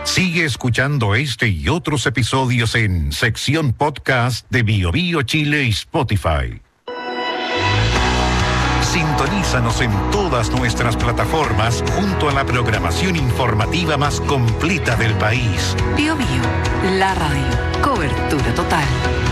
Sigue escuchando este y otros episodios en sección podcast de BioBio Chile y Spotify. Sintonízanos en todas nuestras plataformas junto a la programación informativa más completa del país. BioBio, la radio. Cobertura total.